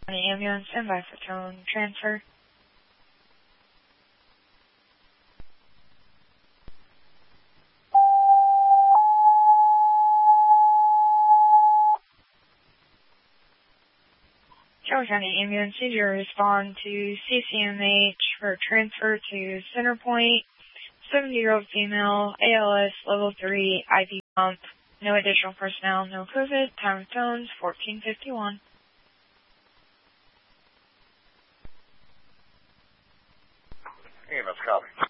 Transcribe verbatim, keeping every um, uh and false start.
County ambulance, and by for tone transfer. Charlotte County ambulance, need you to respond to C C M H for transfer to Centerpoint. seventy-year-old female, A L S level three, I V pump. No additional personnel, no COVID. Time of tones, fourteen fifty-one. E M S copy.